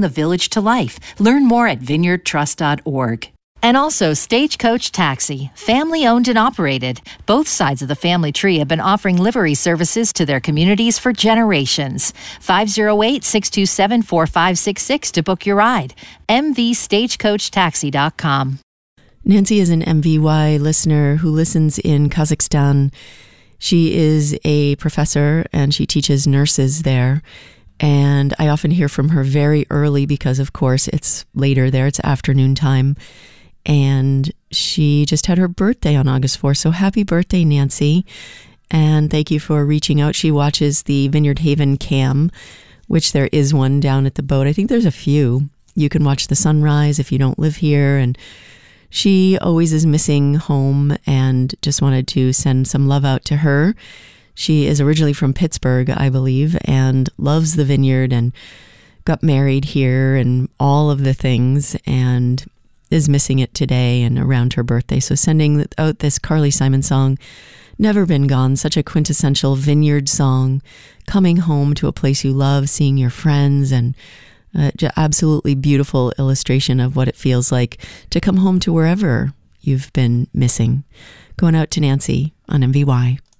the village to life. Learn more at vineyardtrust.org. And also Stagecoach Taxi, family owned and operated. Both sides of the family tree have been offering livery services to their communities for generations. 508-627-4566 to book your ride. mvstagecoachtaxi.com. Nancy is an MVY listener who listens in Kazakhstan. She is a professor and she teaches nurses there. And I often hear from her very early because, of course, it's later there. It's afternoon time. And she just had her birthday on August 4th. So happy birthday, Nancy. And thank you for reaching out. She watches the Vineyard Haven cam, which there is one down at the boat. I think there's a few. You can watch the sunrise if you don't live here. And she always is missing home and just wanted to send some love out to her. She is originally from Pittsburgh, I believe, and loves the vineyard and got married here and all of the things and is missing it today and around her birthday. So sending out this Carly Simon song, Never Been Gone, such a quintessential vineyard song, coming home to a place you love, seeing your friends, and absolutely beautiful illustration of what it feels like to come home to wherever you've been missing. Going out to Nancy on MVY.